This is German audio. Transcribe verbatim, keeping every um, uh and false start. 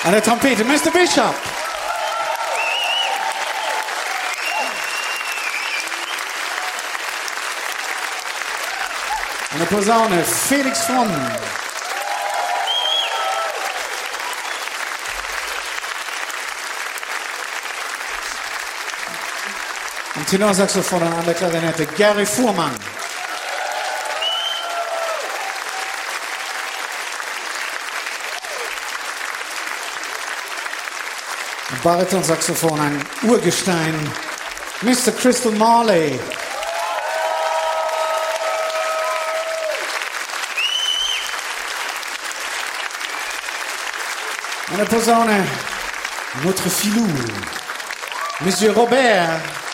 An der Trompete, Mister Bishop. An der Posaune, Felix Fromm. Am Tenorsaxophon und an der Klarinette, Gary Fuhrmann. Am Baritonsaxophon ein Urgestein, Mister Crystal Marley. An der Posaune, notre filou, Monsieur Robert.